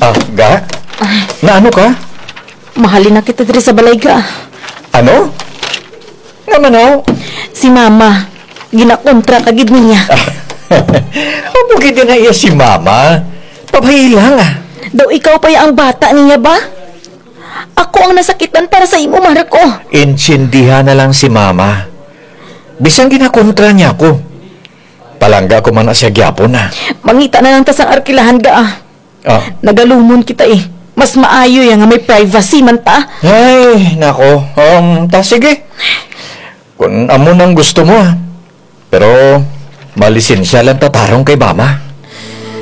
Ga? Na ano ka? Mahalin na kita diri sa balay ga. Ano? Naman ako. Si mama, ginakontra kagid niya. Amo kita na iya si Mama. Pabahilang Daw ikaw pa ang bata niya ba? Ako ang nasakitan para sa imo, Marco. Insindihan na lang si Mama. Bisang ginakontra niya ako. Palangga ko man na siya gyapon na. Mangita na lang ta sa arkilahan ga. Nagalumon kita eh. Mas maayo yang nga may privacy man ta. Ay, nako. Sige. Kung amo nang gusto mo Pero, malisensya lang tatarong kay Mama.